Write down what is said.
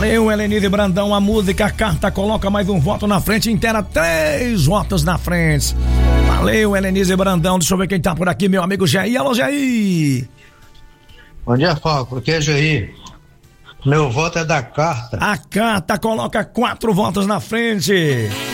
Valeu, Helenise Brandão, a música Carta coloca mais um voto na frente, inteira 3 votos na frente. Valeu, Helenise Brandão, deixa eu ver quem tá por aqui, meu amigo Jair. Alô, Jair. Bom dia, Falco, aqui é Jair. Meu voto é da Carta. A Carta coloca 4 votos na frente.